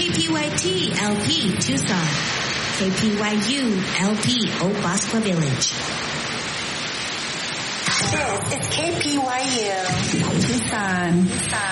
KPYT LP Tucson. KPYU LP Obaspa Village. This is KPYU Tucson.